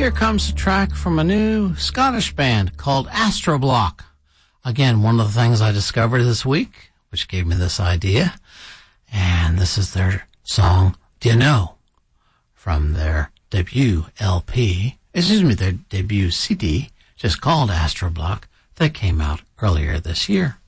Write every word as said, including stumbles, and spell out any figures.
Here comes a track from a new Scottish band called Astroblock. Again, one of the things I discovered this week, which gave me this idea. And this is their song, Do You Know? From their debut L P, excuse me, their debut C D, just called Astroblock, that came out earlier this year.